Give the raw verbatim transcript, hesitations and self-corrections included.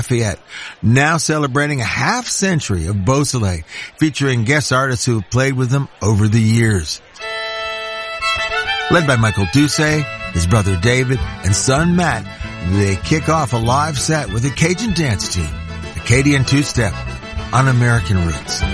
Lafayette, now celebrating a half century of Beausoleil, featuring guest artists who have played with them over the years. Led by Michael Doucet, his brother David, and son Matt, they kick off a live set with a Cajun dance team, Acadian two-step, on American Roots.